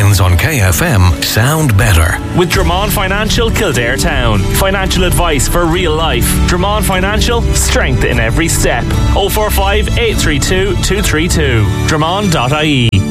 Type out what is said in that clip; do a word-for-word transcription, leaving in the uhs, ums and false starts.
sounds on K F M sound better. With Dramond Financial Kildare Town. Financial advice for real life. Dramond Financial, strength in every step. oh four five, eight three two, two three two. Dramond dot I E.